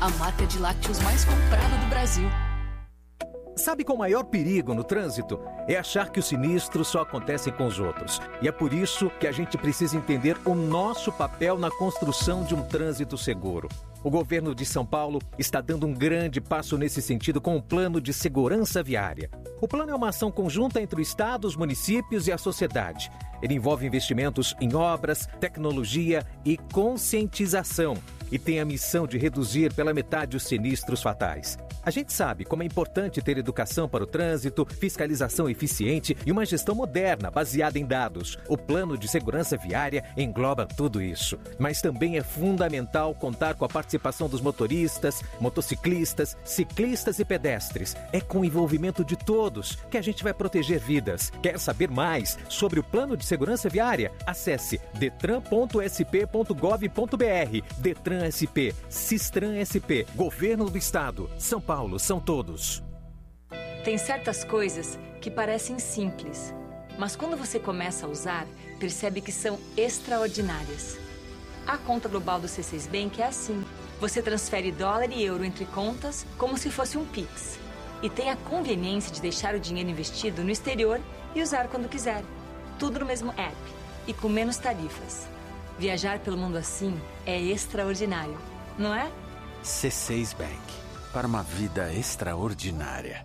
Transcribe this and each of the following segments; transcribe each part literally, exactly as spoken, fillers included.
a marca de lácteos mais comprada do Brasil. Sabe qual o maior perigo no trânsito? É achar que os sinistros só acontecem com os outros. E é por isso que a gente precisa entender o nosso papel na construção de um trânsito seguro. O governo de São Paulo está dando um grande passo nesse sentido com o Plano de Segurança Viária. O plano é uma ação conjunta entre o Estado, os municípios e a sociedade. Ele envolve investimentos em obras, tecnologia e conscientização e tem a missão de reduzir pela metade os sinistros fatais. A gente sabe como é importante ter educação para o trânsito, fiscalização eficiente e uma gestão moderna baseada em dados. O Plano de Segurança Viária engloba tudo isso. Mas também é fundamental contar com a participação dos motoristas, motociclistas, ciclistas e pedestres. É com o envolvimento de todos que a gente vai proteger vidas. Quer saber mais sobre o Plano de Segurança Viária? Acesse detran ponto s p ponto gov ponto b r. Detran S P, Sistran S P, Governo do Estado, São Paulo, são todos. Tem certas coisas que parecem simples, mas quando você começa a usar, percebe que são extraordinárias. A conta global do C seis Bank é assim. Você transfere dólar e euro entre contas como se fosse um Pix. E tem a conveniência de deixar o dinheiro investido no exterior e usar quando quiser. Tudo no mesmo app e com menos tarifas. Viajar pelo mundo assim é extraordinário, não é? C seis Bank. Para uma vida extraordinária.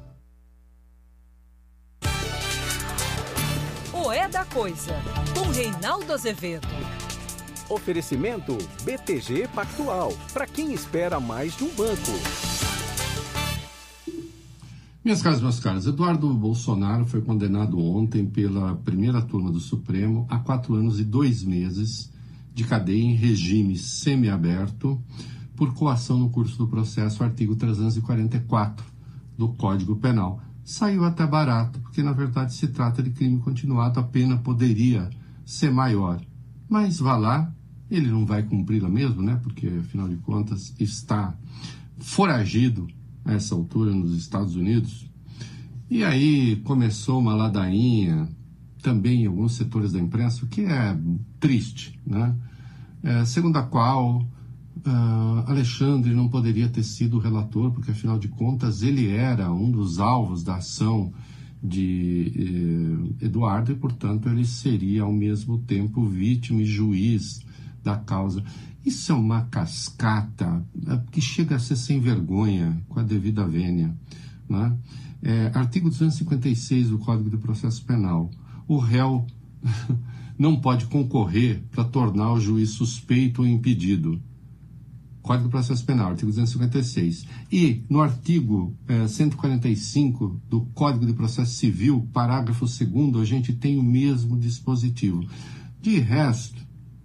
O É da Coisa, com Reinaldo Azevedo. Oferecimento B T G Pactual, para quem espera mais de um banco. Minhas caras, meus caros, Eduardo Bolsonaro foi condenado ontem pela primeira turma do Supremo a quatro anos e dois meses de cadeia em regime semiaberto por coação no curso do processo, artigo trezentos e quarenta e quatro do Código Penal. Saiu até barato, porque na verdade se trata de crime continuado, a pena poderia ser maior. Mas vá lá, ele não vai cumpri-la mesmo, né? Porque afinal de contas está foragido a essa altura nos Estados Unidos. E aí começou uma ladainha também em alguns setores da imprensa, o que é triste, né? É, segundo a qual uh, Alexandre não poderia ter sido o relator, porque afinal de contas ele era um dos alvos da ação de eh, Eduardo e, portanto, ele seria ao mesmo tempo vítima e juiz da causa. Isso é uma cascata é, que chega a ser sem vergonha, com a devida vênia, né? É, artigo duzentos e cinquenta e seis do Código de Processo Penal. O réu não pode concorrer para tornar o juiz suspeito ou impedido. Código de Processo Penal, artigo duzentos e cinquenta e seis. E no artigo eh, cento e quarenta e cinco do Código de Processo Civil, parágrafo segundo, a gente tem o mesmo dispositivo. De resto,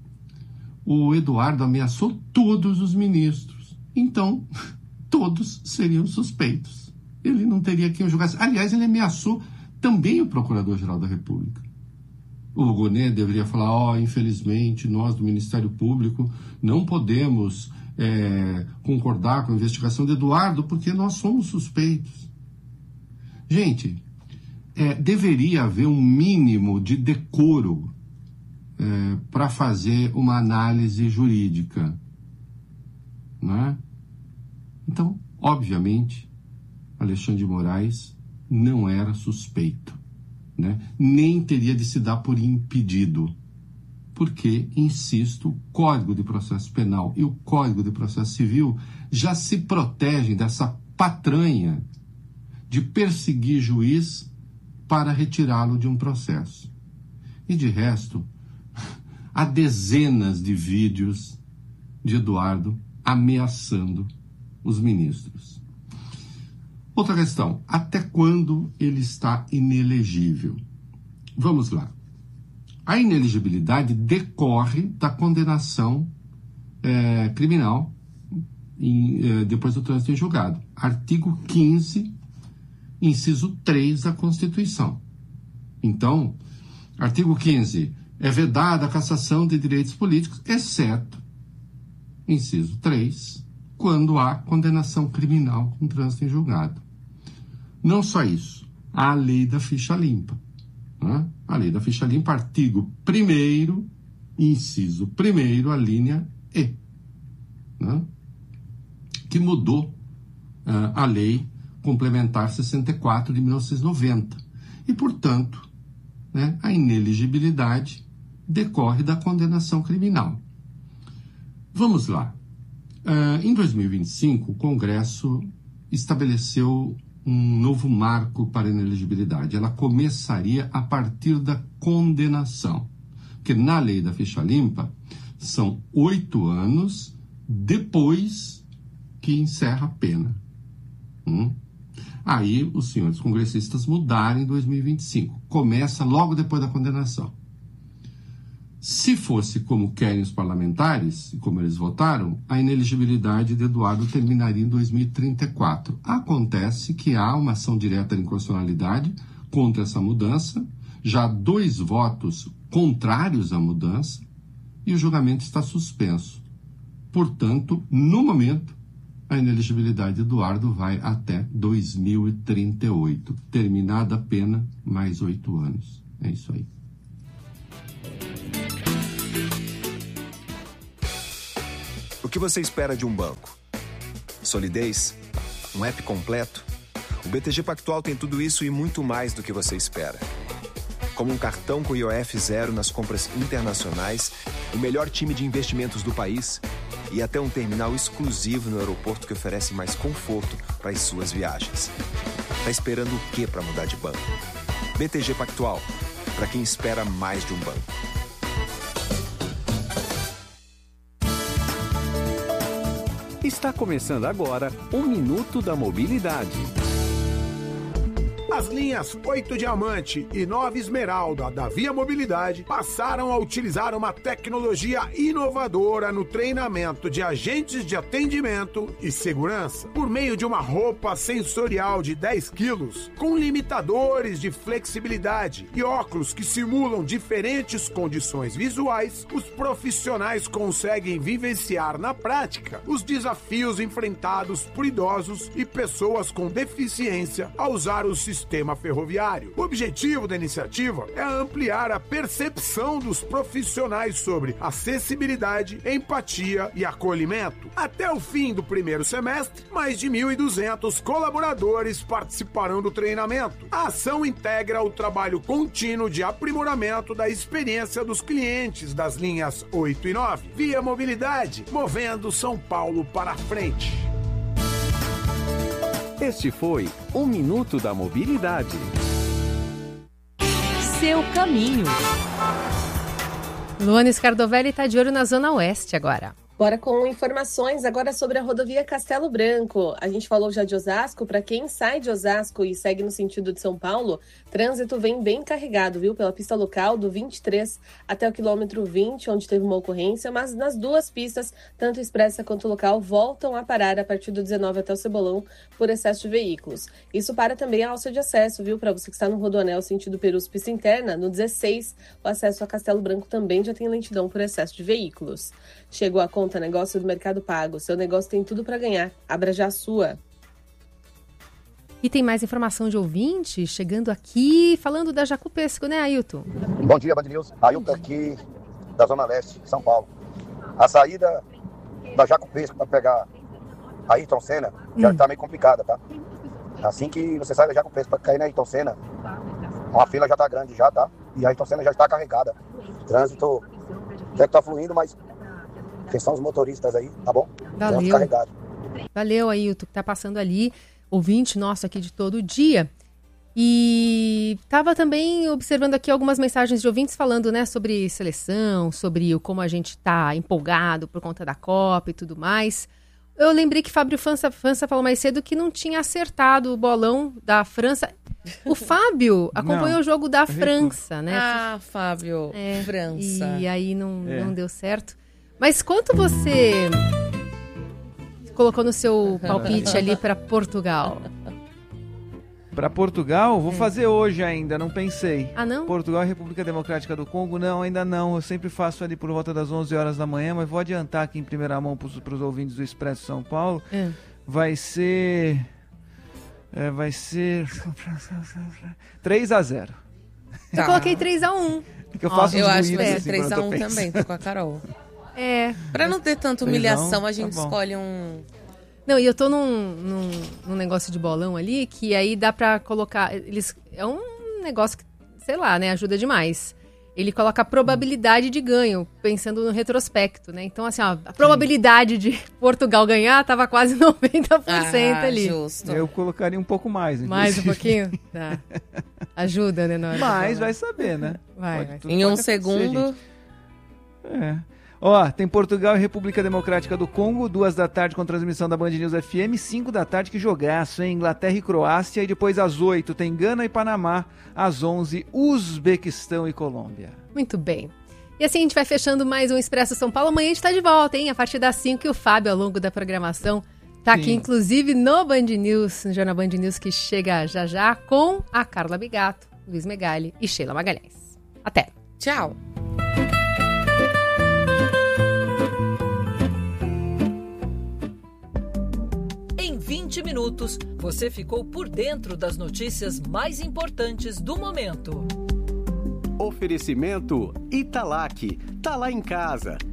o Eduardo ameaçou todos os ministros. Então, todos seriam suspeitos. Ele não teria quem o julgasse. Aliás, ele ameaçou também o Procurador-Geral da República. O Gonet deveria falar, ó, oh, infelizmente, nós do Ministério Público não podemos é, concordar com a investigação de Eduardo porque nós somos suspeitos. Gente, é, deveria haver um mínimo de decoro é, para fazer uma análise jurídica, não é? Então, obviamente, Alexandre de Moraes não era suspeito, né? Nem teria de se dar por impedido, porque, insisto, o Código de Processo Penal e o Código de Processo Civil já se protegem dessa patranha de perseguir juiz para retirá-lo de um processo. E, de resto, há dezenas de vídeos de Eduardo ameaçando os ministros. Outra questão, até quando ele está inelegível? Vamos lá. A inelegibilidade decorre da condenação é, criminal em, é, depois do trânsito em julgado. Artigo quinze, inciso três da Constituição. Então, artigo quinze, é vedada a cassação de direitos políticos, exceto, inciso três, quando há condenação criminal com trânsito em julgado. Não só isso, há a lei da ficha limpa. Né? A lei da ficha limpa, artigo primeiro, inciso primeiro, a linha E. Né? que mudou uh, a lei complementar sessenta e quatro de mil novecentos e noventa. E, portanto, né, a ineligibilidade decorre da condenação criminal. Vamos lá. Uh, em dois mil e vinte e cinco, o Congresso estabeleceu um novo marco para a ineligibilidade. Ela começaria a partir da condenação. Porque na lei da ficha limpa, são oito anos depois que encerra a pena. Hum? Aí os senhores congressistas mudaram em dois mil e vinte e cinco. Começa logo depois da condenação. Se fosse como querem os parlamentares, e como eles votaram, a ineligibilidade de Eduardo terminaria em dois mil e trinta e quatro. Acontece que há uma ação direta de inconstitucionalidade contra essa mudança, já há dois votos contrários à mudança, e o julgamento está suspenso. Portanto, no momento, a ineligibilidade de Eduardo vai até dois mil e trinta e oito. Terminada a pena, mais oito anos. É isso aí. O que você espera de um banco? Solidez? Um app completo? O B T G Pactual tem tudo isso e muito mais do que você espera. Como um cartão com I O F zero nas compras internacionais, o melhor time de investimentos do país e até um terminal exclusivo no aeroporto que oferece mais conforto para as suas viagens. Tá esperando o quê para mudar de banco? B T G Pactual, para quem espera mais de um banco. Está começando agora o Minuto da Mobilidade. As linhas oito Diamante e nove Esmeralda da Via Mobilidade passaram a utilizar uma tecnologia inovadora no treinamento de agentes de atendimento e segurança por meio de uma roupa sensorial de dez quilos com limitadores de flexibilidade e óculos que simulam diferentes condições visuais. Os profissionais conseguem vivenciar na prática os desafios enfrentados por idosos e pessoas com deficiência ao usar o sistema Sistema ferroviário. O objetivo da iniciativa é ampliar a percepção dos profissionais sobre acessibilidade, empatia e acolhimento. Até o fim do primeiro semestre, mais de mil e duzentos colaboradores participarão do treinamento. A ação integra o trabalho contínuo de aprimoramento da experiência dos clientes das linhas oito e nove. Via Mobilidade, movendo São Paulo para frente. Este foi o Minuto da Mobilidade. Seu caminho. Luana Scardovelli está de olho na Zona Oeste agora. Bora com informações agora sobre a rodovia Castelo Branco. A gente falou já de Osasco. Para quem sai de Osasco e segue no sentido de São Paulo, trânsito vem bem carregado, viu? Pela pista local do vinte e três até o quilômetro vinte, onde teve uma ocorrência, mas nas duas pistas, tanto expressa quanto local, voltam a parar a partir do dezenove até o Cebolão por excesso de veículos. Isso para também a alça de acesso, viu? Para você que está no Rodoanel sentido Perus pista interna, no dezesseis, o acesso a Castelo Branco também já tem lentidão por excesso de veículos. Chegou a conta negócio do Mercado Pago. Seu negócio tem tudo para ganhar. Abra já a sua. E tem mais informação de ouvinte chegando aqui, falando da Jacupesco, né, Ailton? Bom dia, Band News. Ailton aqui da Zona Leste, São Paulo. A saída da Jacupesco para pegar a Ayrton Senna já hum. tá meio complicada, tá? Assim que você sai da Jacupesco para cair na Ayrton Senna, uma fila já tá grande já, tá? E a Ayrton Senna já está carregada. Trânsito até que tá fluindo, mas atenção os motoristas aí, tá bom? Valeu. Carregado. Valeu, Ailton, que tá passando ali, ouvinte nosso aqui de todo dia. E tava também observando aqui algumas mensagens de ouvintes falando, né, sobre seleção, sobre como a gente tá empolgado por conta da Copa e tudo mais. Eu lembrei que Fábio França, França falou mais cedo que não tinha acertado o bolão da França. O Fábio acompanhou não. o jogo da França, né? Ah, Fábio, é, França. E aí não, é. não deu certo. Mas quanto você colocou no seu palpite ali para Portugal? Para Portugal? Vou é. fazer hoje ainda, não pensei. Ah, não? Portugal e República Democrática do Congo? Não, ainda não. Eu sempre faço ali por volta das onze horas da manhã, mas vou adiantar aqui em primeira mão para os ouvintes do Expresso São Paulo. É. Vai ser... É, vai ser... três a zero. Tá. Eu coloquei três a um. Que eu faço oh, eu acho que vai ser assim, três a um também, tô com a Carol. É. Pra não ter tanta humilhação, a gente tá escolhe um... Não, e eu tô num, num, num negócio de bolão ali, que aí dá pra colocar... Eles, é um negócio que, sei lá, né, ajuda demais. Ele coloca a probabilidade de ganho, pensando no retrospecto, né? Então, assim, ó, a probabilidade de Portugal ganhar tava quase noventa por cento ah, ali. Justo. Eu colocaria um pouco mais. Inclusive. Mais um pouquinho? Tá. Ajuda, né? Mas vai saber, né? Vai, vai. Em um segundo... É. Ó, tem Portugal e República Democrática do Congo, duas da tarde com transmissão da Band News F M, cinco da tarde, que jogaço, hein? Inglaterra e Croácia, e depois às oito tem Gana e Panamá, às onze, Uzbequistão e Colômbia. Muito bem. E assim a gente vai fechando mais um Expresso São Paulo. Amanhã a gente tá de volta, hein? A partir das cinco, e o Fábio, ao longo da programação, tá Sim. aqui, inclusive, no Band News, no Jornal Band News, que chega já já, com a Carla Bigato, Luiz Megali e Sheila Magalhães. Até. Tchau. Em vinte minutos, você ficou por dentro das notícias mais importantes do momento. Oferecimento Italac. Tá lá em casa.